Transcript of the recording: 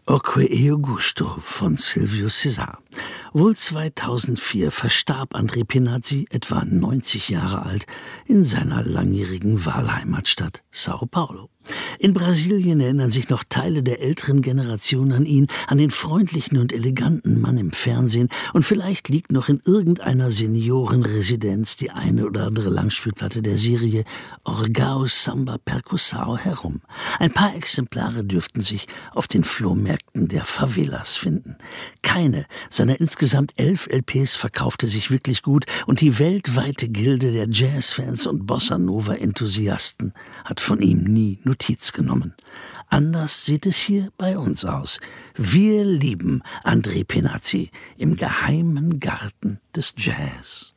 Oque io gusto von Silvio César. Wohl 2004 verstarb André Pinazzi, etwa 90 Jahre alt, in seiner langjährigen Wahlheimatstadt Sao Paulo. In Brasilien erinnern sich noch Teile der älteren Generation an ihn, an den freundlichen und eleganten Mann im Fernsehen, und vielleicht liegt noch in irgendeiner Seniorenresidenz die eine oder andere Langspielplatte der Serie Orgao Samba Percussao herum. Ein paar Exemplare dürften sich auf den Flohmärkten der Favelas finden. Keine seiner insgesamt 11 LPs verkaufte sich wirklich gut, und die weltweite Gilde der Jazzfans und Bossa-Nova-Enthusiasten hat von ihm nie Notiz genommen. Anders sieht es hier bei uns aus. Wir lieben André Pinazzi im geheimen Garten des Jazz.